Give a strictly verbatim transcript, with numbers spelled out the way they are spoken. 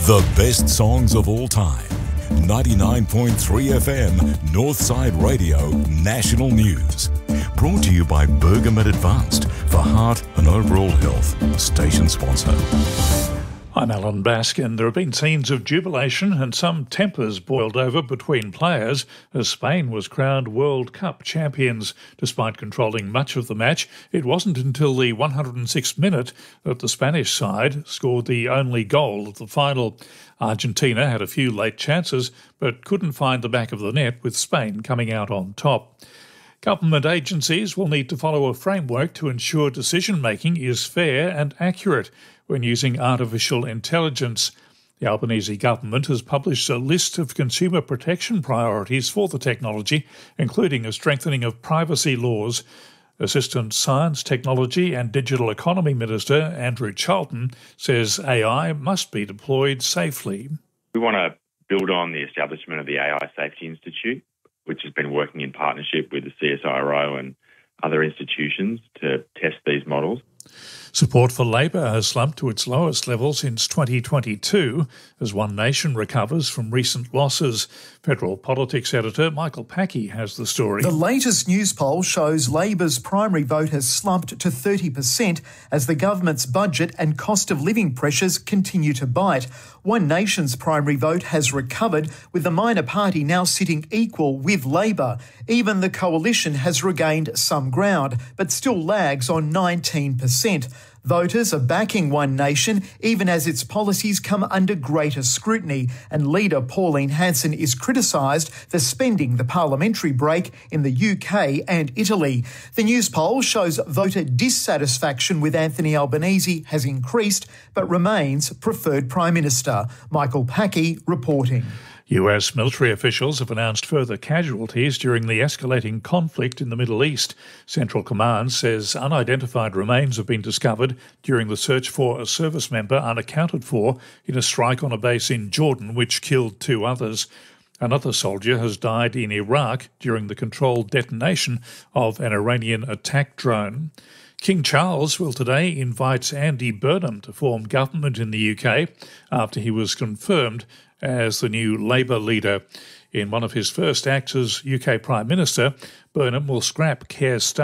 The best songs of all time. ninety-nine point three F M, Northside Radio, National News. Brought to you by Bergamet Advanced for heart and overall health. Station sponsor. I'm Alan Baskin. There have been scenes of jubilation and some tempers boiled over between players as Spain was crowned World Cup champions. Despite controlling much of the match, it wasn't until the one hundred sixth minute that the Spanish side scored the only goal of the final. Argentina had a few late chances but couldn't find the back of the net, with Spain coming out on top. Government agencies will need to follow a framework to ensure decision-making is fair and accurate when using artificial intelligence. The Albanese government has published a list of consumer protection priorities for the technology, including a strengthening of privacy laws. Assistant Science, Technology and Digital Economy Minister Andrew Charlton says A I must be deployed safely. We want to build on the establishment of the A I Safety Institute, which has been working in partnership with the C S I R O and other institutions to test these models. Support for Labor has slumped to its lowest level since twenty twenty-two as One Nation recovers from recent losses. Federal Politics editor Michael Packey has the story. The latest news poll shows Labor's primary vote has slumped to thirty percent as the government's budget and cost of living pressures continue to bite. One Nation's primary vote has recovered, with the minor party now sitting equal with Labor. Even the coalition has regained some ground, but still lags on nineteen percent. Voters are backing One Nation even as its policies come under greater scrutiny, and leader Pauline Hanson is criticised for spending the parliamentary break in the U K and Italy. The news poll shows voter dissatisfaction with Anthony Albanese has increased but remains preferred Prime Minister. Michael Packey reporting. U S military officials have announced further casualties during the escalating conflict in the Middle East. Central Command says unidentified remains have been discovered during the search for a service member unaccounted for in a strike on a base in Jordan, which killed two others. Another soldier has died in Iraq during the controlled detonation of an Iranian attack drone. King Charles will today invite Andy Burnham to form government in the U K after he was confirmed as the new Labor leader. In one of his first acts as U K Prime Minister, Burnham will scrap Keir Starmer